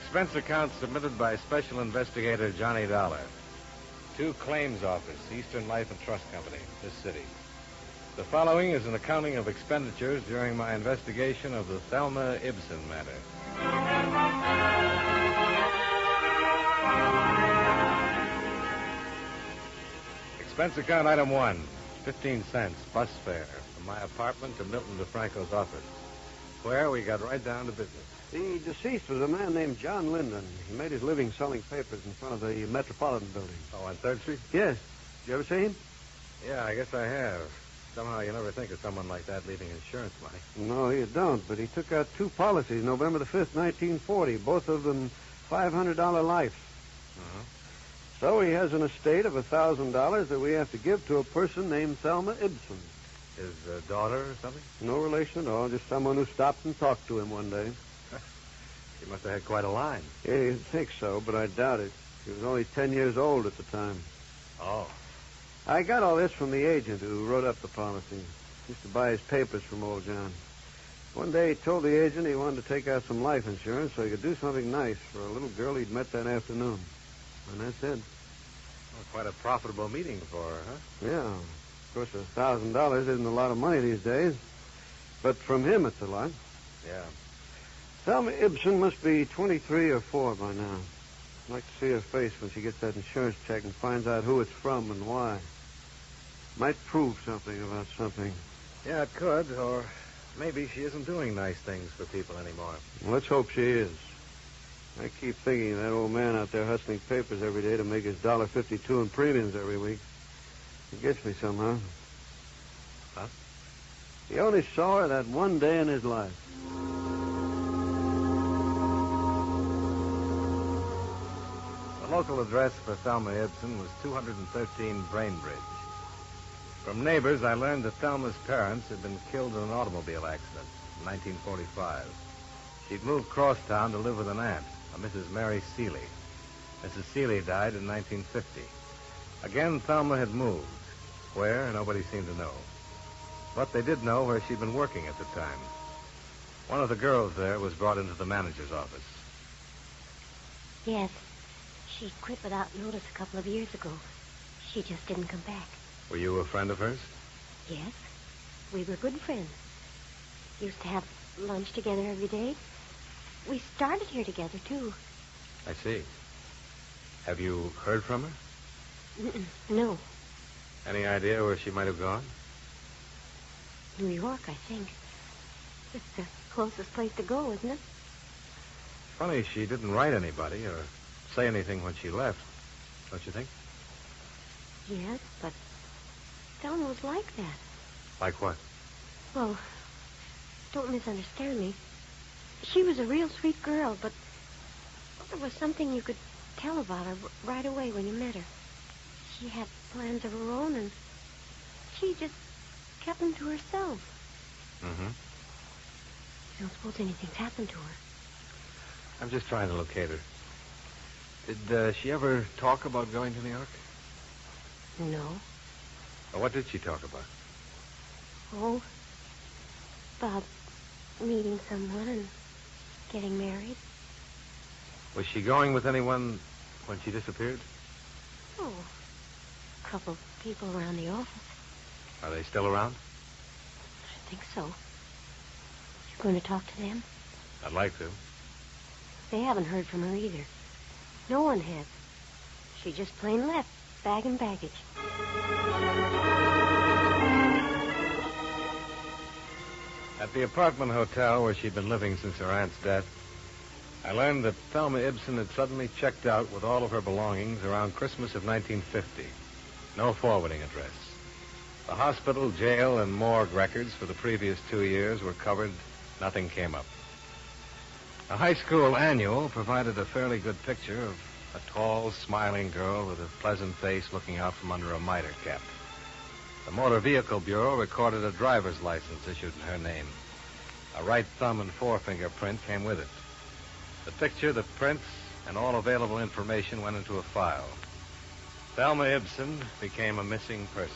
Expense account submitted by Special Investigator Johnny Dollar. To Claims Office, Eastern Life and Trust Company, this city. The following is an accounting of expenditures during my investigation of the Thelma Ibsen matter. Expense account item 1, 15 cents, bus fare, from my apartment to Milton DeFranco's office, where we got right down to business. The deceased was a man named John Linden. He made his living selling papers in front of the Metropolitan Building. Oh, on 3rd Street? Yes. Did you ever see him? Yeah, I guess I have. Somehow you never think of someone like that leaving insurance money. No, you don't, but he took out 2 policies November the 5th, 1940, both of them $500 life. Uh-huh. So he has an estate of $1,000 that we have to give to a person named Thelma Ibsen. His daughter or something? No relation at all, just someone who stopped and talked to him one day. He must have had quite a line. Yeah, you'd think so, but I doubt it. He was only 10 years old at the time. Oh. I got all this from the agent who wrote up the policy. Used to buy his papers from old John. One day he told the agent he wanted to take out some life insurance so he could do something nice for a little girl he'd met that afternoon. And that's it. Well, quite a profitable meeting for her, huh? Yeah. Of course, $1,000 isn't a lot of money these days. But from him, it's a lot. Yeah. Thelma Ibsen must be 23 or 4 by now. I'd like to see her face when she gets that insurance check and finds out who it's from and why. Might prove something about something. Yeah, it could, or maybe she isn't doing nice things for people anymore. Well, let's hope she is. I keep thinking of that old man out there hustling papers every day to make his $1.52 in premiums every week. It gets me somehow. Huh? He only saw her that one day in his life. The local address for Thelma Ibsen was 213 Brainbridge. From neighbors, I learned that Thelma's parents had been killed in an automobile accident in 1945. She'd moved crosstown to live with an aunt, a Mrs. Mary Seeley. Mrs. Seeley died in 1950. Again, Thelma had moved. Where, nobody seemed to know. But they did know where she'd been working at the time. One of the girls there was brought into the manager's office. Yes. She quit without notice a couple of years ago. She just didn't come back. Were you a friend of hers? Yes. We were good friends. Used to have lunch together every day. We started here together, too. I see. Have you heard from her? No. Any idea where she might have gone? New York, I think. It's the closest place to go, isn't it? Funny she didn't write anybody or say anything when she left, don't you think? Yes, but Thelma was like that. Like what? Well, don't misunderstand me. She was a real sweet girl, but there was something you could tell about her right away when you met her. She had plans of her own, and she just kept them to herself. Mm-hmm. You don't suppose anything's happened to her? I'm just trying to locate her. Did she ever talk about going to New York? No. Or what did she talk about? Oh, about meeting someone and getting married. Was she going with anyone when she disappeared? Oh, a couple of people around the office. Are they still around? I think so. You going to talk to them? I'd like to. They haven't heard from her either. No one has. She just plain left, bag and baggage. At the apartment hotel where she'd been living since her aunt's death, I learned that Thelma Ibsen had suddenly checked out with all of her belongings around Christmas of 1950. No forwarding address. The hospital, jail, and morgue records for the previous 2 years were covered. Nothing came up. A high school annual provided a fairly good picture of a tall, smiling girl with a pleasant face looking out from under a miter cap. The Motor Vehicle Bureau recorded a driver's license issued in her name. A right thumb and forefinger print came with it. The picture, the prints, and all available information went into a file. Thelma Ibsen became a missing person.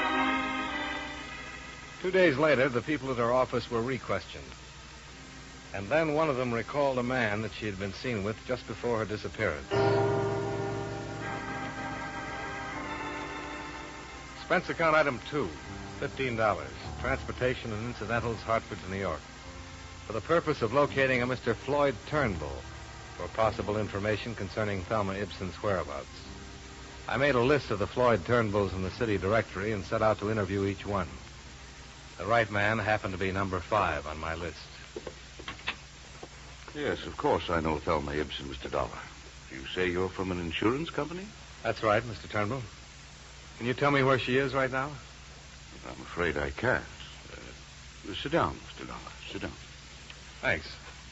Two days later, the people at her office were re-questioned. And then one of them recalled a man that she had been seen with just before her disappearance. Expense account item 2, $15. Transportation and incidentals, Hartford to New York. For the purpose of locating a Mr. Floyd Turnbull for possible information concerning Thelma Ibsen's whereabouts. I made a list of the Floyd Turnbulls in the city directory and set out to interview each one. The right man happened to be number 5 on my list. Yes, of course I know Thelma Ibsen, Mr. Dollar. You say you're from an insurance company? That's right, Mr. Turnbull. Can you tell me where she is right now? I'm afraid I can't. Sit down, Mr. Dollar. Sit down. Thanks.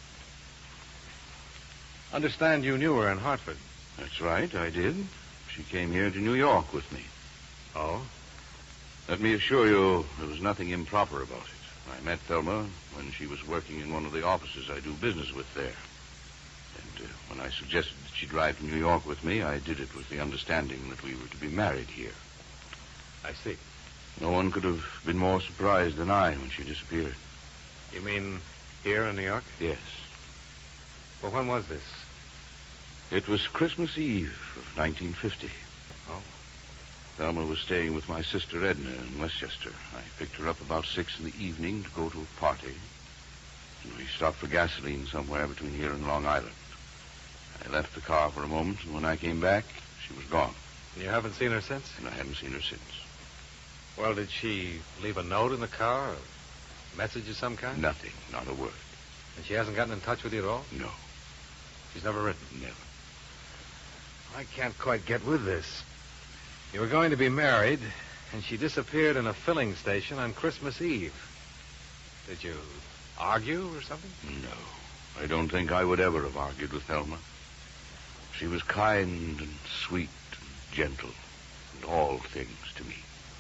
Understand you knew her in Hartford. That's right, I did. She came here to New York with me. Oh? Let me assure you there was nothing improper about it. I met Thelma when she was working in one of the offices I do business with there. And when I suggested that she drive to New York with me, I did it with the understanding that we were to be married here. I see. No one could have been more surprised than I when she disappeared. You mean here in New York? Yes. Well, when was this? It was Christmas Eve of 1950. Oh? Thelma was staying with my sister Edna in Westchester. I picked her up about 6 in the evening to go to a party. And we stopped for gasoline somewhere between here and Long Island. I left the car for a moment, and when I came back, she was gone. You haven't seen her since? And I haven't seen her since. Well, did she leave a note in the car? Or a message of some kind? Nothing. Not a word. And she hasn't gotten in touch with you at all? No. She's never written? Never. I can't quite get with this. You were going to be married, and she disappeared in a filling station on Christmas Eve. Did you argue or something? No. I don't think I would ever have argued with Thelma. She was kind and sweet and gentle, and all things to me.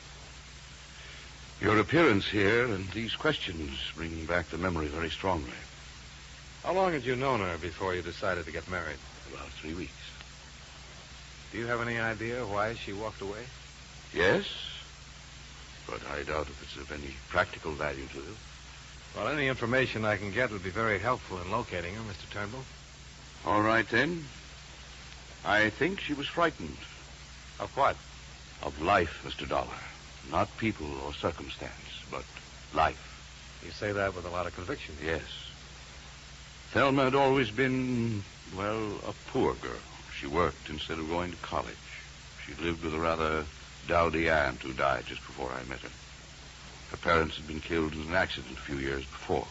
Your appearance here and these questions bring back the memory very strongly. How long had you known her before you decided to get married? About 3 weeks. Do you have any idea why she walked away? Yes, but I doubt if it's of any practical value to you. Well, any information I can get would be very helpful in locating her, Mr. Turnbull. All right, then. I think she was frightened. Of what? Of life, Mr. Dollar. Not people or circumstance, but life. You say that with a lot of conviction. Yes. Thelma had always been, well, a poor girl. She worked instead of going to college. She lived with a rather dowdy aunt who died just before I met her. Her parents had been killed in an accident a few years before.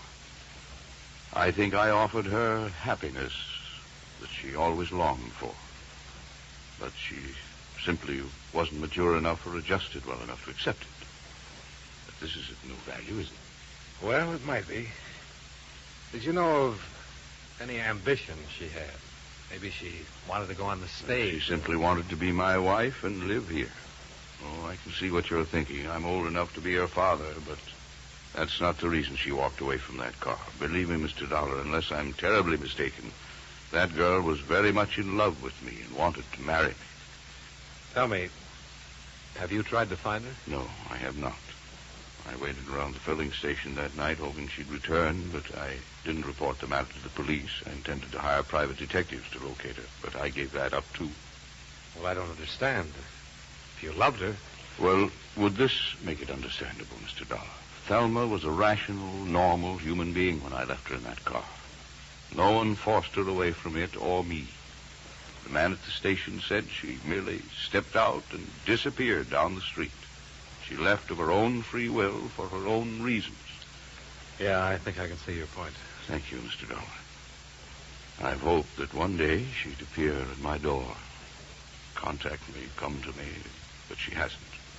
I think I offered her happiness that she always longed for. But she simply wasn't mature enough or adjusted well enough to accept it. But this is of no value, is it? Well, it might be. Did you know of any ambition she had? Maybe she wanted to go on the stage. She simply wanted to be my wife and live here. Oh, I can see what you're thinking. I'm old enough to be her father, but that's not the reason she walked away from that car. Believe me, Mr. Dollar, unless I'm terribly mistaken, that girl was very much in love with me and wanted to marry me. Tell me, have you tried to find her? No, I have not. I waited around the filling station that night hoping she'd return, but I didn't report the matter to the police. I intended to hire private detectives to locate her, but I gave that up, too. Well, I don't understand. If you loved her... Well, would this make it understandable, Mr. Dollar? Thelma was a rational, normal human being when I left her in that car. No one forced her away from it or me. The man at the station said she merely stepped out and disappeared down the street. She left of her own free will for her own reasons. Yeah, I think I can see your point. Thank you, Mr. Dollar. I've hoped that one day she'd appear at my door, contact me, come to me, but she hasn't.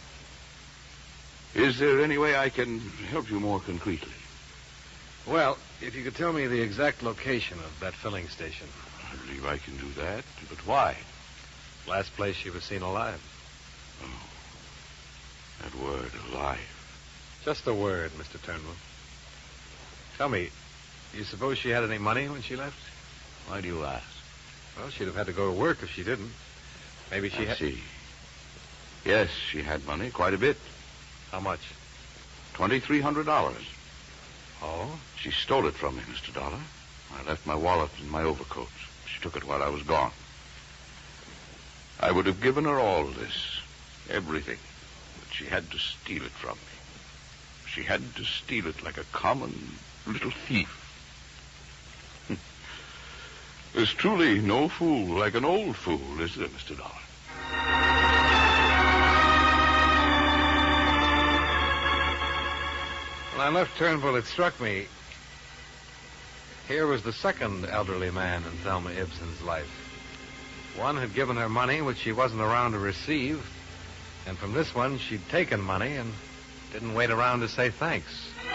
Is there any way I can help you more concretely? Well, if you could tell me the exact location of that filling station. I believe I can do that, but why? Last place she was seen alive. Oh, that word, alive. Just a word, Mr. Turnbull. Tell me, do you suppose she had any money when she left? Why do you ask? Well, she'd have had to go to work if she didn't. Maybe she I see. Yes, she had money, quite a bit. How much? $2,300. Oh? She stole it from me, Mr. Dollar. I left my wallet in my overcoat. She took it while I was gone. I would have given her all this, everything, but she had to steal it from me. She had to steal it like a common little thief. There's truly no fool like an old fool, is there, Mr. Dollar? When I left Turnbull, it struck me. Here was the second elderly man in Thelma Ibsen's life. One had given her money which she wasn't around to receive, and from this one she'd taken money and didn't wait around to say thanks.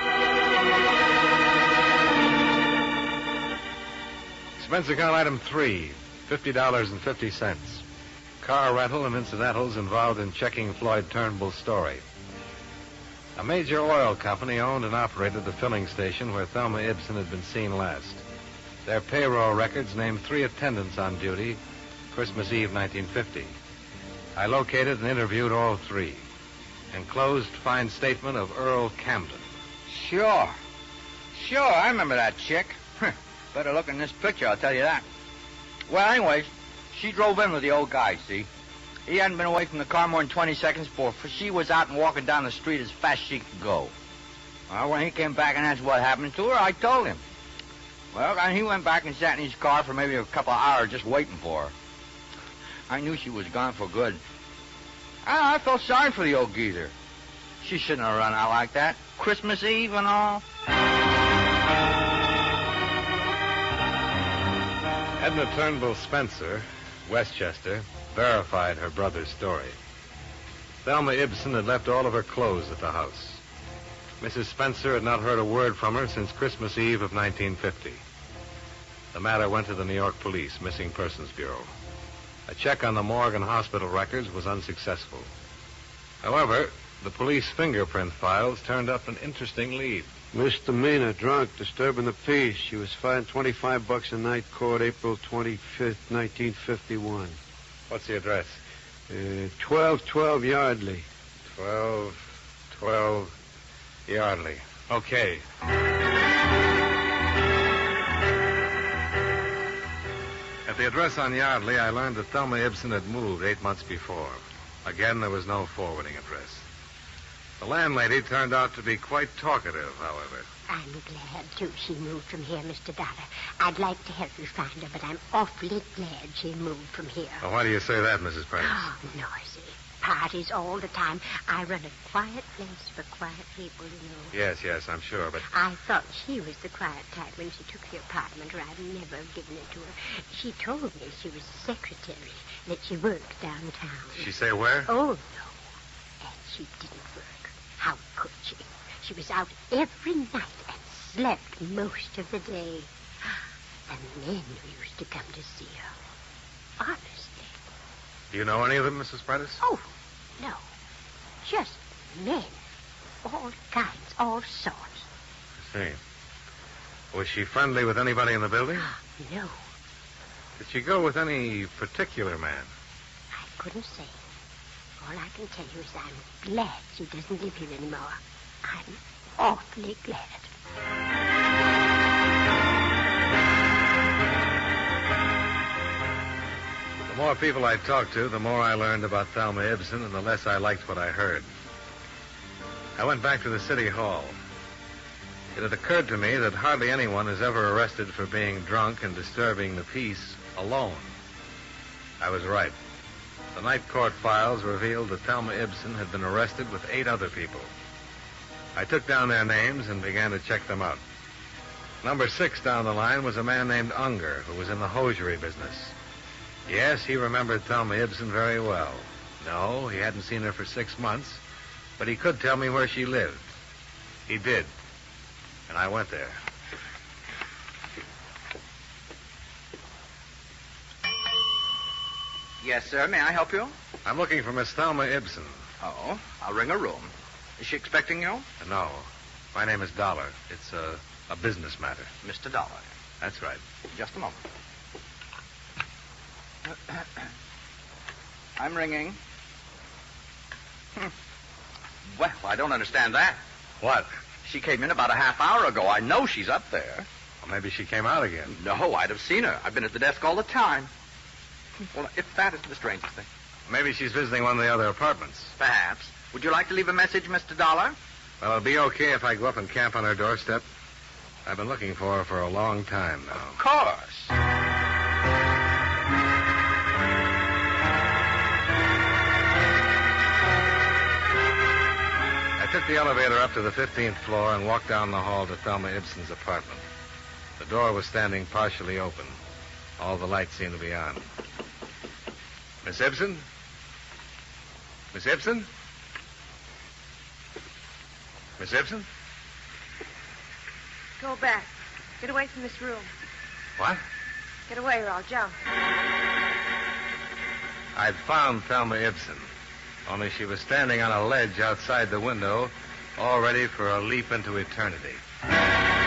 Expense account item 3, $50.50. Car rental and incidentals involved in checking Floyd Turnbull's story. A major oil company owned and operated the filling station where Thelma Ibsen had been seen last. Their payroll records named 3 attendants on duty Christmas Eve 1950. I located and interviewed all 3. Enclosed fine statement of Earl Camden. Sure, I remember that chick. Better look in this picture, I'll tell you that. Well, anyways, she drove in with the old guy, see? He hadn't been away from the car more than 20 seconds before she was out and walking down the street as fast as she could go. Well, when he came back and asked what happened to her, I told him. Well, and he went back and sat in his car for maybe a couple of hours just waiting for her. I knew she was gone for good. I felt sorry for the old geezer. She shouldn't have run out like that. Christmas Eve and all. Edna Turnbull Spencer, Westchester, verified her brother's story. Thelma Ibsen had left all of her clothes at the house. Mrs. Spencer had not heard a word from her since Christmas Eve of 1950. The matter went to the New York Police Missing Persons Bureau. A check on the morgue and hospital records was unsuccessful. However, the police fingerprint files turned up an interesting lead. Misdemeanor, drunk, disturbing the peace. She was fined $25 a night, court, April 25th, 1951. What's the address? 1212 Yardley. 1212 Yardley. Okay. At the address on Yardley, I learned that Thelma Ibsen had moved 8 months before. Again, there was no forwarding address. The landlady turned out to be quite talkative, however. I'm glad, too, she moved from here, Mr. Dollar. I'd like to help you find her, but I'm awfully glad she moved from here. Well, why do you say that, Mrs. Prentice? Oh, noisy. Parties all the time. I run a quiet place for quiet people, you know. Yes, I'm sure, but... I thought she was the quiet type when she took the apartment, or I'd never have given it to her. She told me she was secretary, that she worked downtown. She say where? Oh, no. And she didn't work. How could she? She was out every night and slept most of the day. And men used to come to see her. Honestly. Do you know any of them, Mrs. Prentice? Oh, no. Just men. All kinds, all sorts. I see. Was she friendly with anybody in the building? No. Did she go with any particular man? I couldn't say. All I can tell you is I'm glad she doesn't live here anymore. I'm awfully glad. The more people I talked to, the more I learned about Thelma Ibsen, and the less I liked what I heard. I went back to the city hall. It had occurred to me that hardly anyone is ever arrested for being drunk and disturbing the peace alone. I was right. The night court files revealed that Thelma Ibsen had been arrested with 8 other people. I took down their names and began to check them out. Number 6 down the line was a man named Unger, who was in the hosiery business. Yes, he remembered Thelma Ibsen very well. No, he hadn't seen her for 6 months, but he could tell me where she lived. He did, and I went there. Yes, sir. May I help you? I'm looking for Miss Thelma Ibsen. Oh, I'll ring her room. Is she expecting you? No, my name is Dollar. It's a business matter. Mr. Dollar. That's right. Just a moment. I'm ringing. Well, I don't understand that. What? She came in about a half hour ago. I know she's up there. Maybe she came out again. No, I'd have seen her. I've been at the desk all the time. Well, if that isn't the strangest thing. Maybe she's visiting one of the other apartments. Perhaps. Would you like to leave a message, Mr. Dollar? Well, it'll be okay if I go up and camp on her doorstep. I've been looking for her for a long time now. Of course. I took the elevator up to the 15th floor and walked down the hall to Thelma Ibsen's apartment. The door was standing partially open. All the lights seemed to be on. Miss Ibsen? Miss Ibsen? Miss Ibsen? Go back. Get away from this room. What? Get away or I'll jump. I'd found Thelma Ibsen, only she was standing on a ledge outside the window, all ready for a leap into eternity.